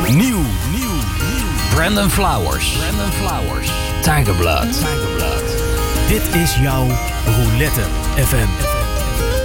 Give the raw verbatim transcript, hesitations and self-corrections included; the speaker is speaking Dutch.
Nieuw, nieuw, nieuw. Brandon Flowers. Brandon Flowers. Tiger Blood. Tiger Blood. Dit is jouw Roulette F M.